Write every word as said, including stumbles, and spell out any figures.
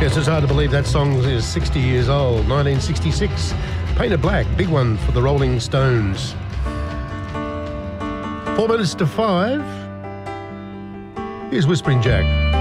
Yes, it's hard to believe that song is sixty years old. nineteen sixty-six, Painted Black, big one for the Rolling Stones. Four minutes to five. Here's Whispering Jack.